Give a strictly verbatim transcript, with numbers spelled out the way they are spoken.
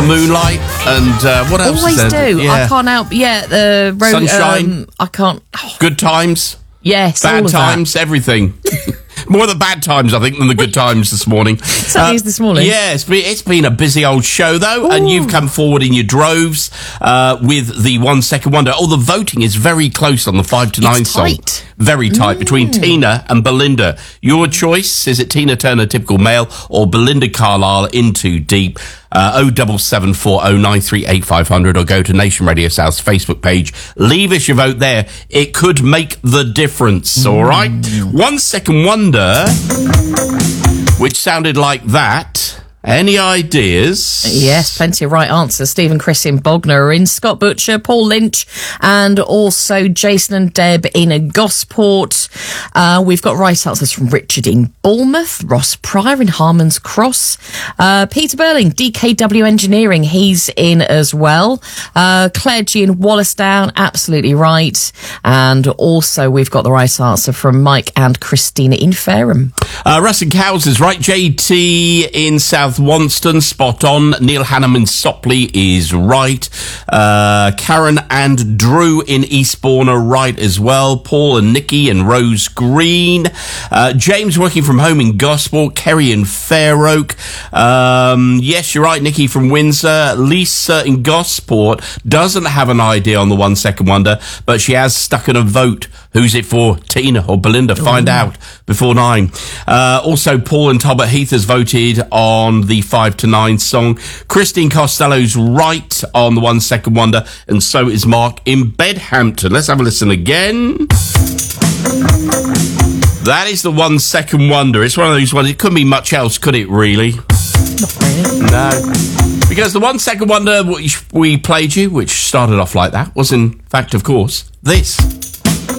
the moonlight, and uh, what else? Always is there? do. Yeah. I can't help. Yeah, the road. Sunshine. Um, I can't. Oh, Good times. yes, all Bad of times, everything. More the bad times, I think, than the good times this morning. Certainly is this morning. Yeah, it's been, it's been a busy old show, though, Ooh. and you've come forward in your droves uh, with the One Second Wonder. Oh, the voting is very close on the five to nine It's song. tight. Very tight, between Tina and Belinda. Your choice, is it Tina Turner, Typical Male, or Belinda Carlisle, In Too Deep? Uh, oh double seven four oh nine three eight five hundred, or go to Nation Radio South's Facebook page. Leave us your vote there. It could make the difference, all right? One Second Wonder, which sounded like that. Any ideas? Yes, plenty of right answers. Stephen, Chris in Bognor are in, Scott Butcher, Paul Lynch, and also Jason and Deb in Gosport. Uh, we've got right answers from Richard in Bournemouth, Ross Pryor in Harmon's Cross, uh, Peter Burling, D K W Engineering, he's in as well. Uh, Claire G in Wallasdown, absolutely right. And also we've got the right answer from Mike and Christina in Fareham. Uh, Russ and Cowes is right. J T in South Wonston, spot on. Neil Hannam in Sopley is right. Uh, Karen and Drew in Eastbourne are right as well. Paul and Nikki and Rose Green. Uh, James working from home in Gosport. Kerry in Fair Oak. Um, yes, you're right, Nikki from Windsor. Lisa in Gosport doesn't have an idea on the One Second Wonder, but she has stuck in a vote. Who's it for? Tina or Belinda? Find Ooh. out before nine. Uh, also, Paul and Talbot Heath has voted on the five to nine song. Christine Costello's right on the One Second Wonder, and so is Mark in Bedhampton. Let's have a listen again. That is the One Second Wonder. It's one of those ones, it couldn't be much else, could it, really? Not really. No. Because the One Second Wonder which we played you, which started off like that, was in fact, of course, this.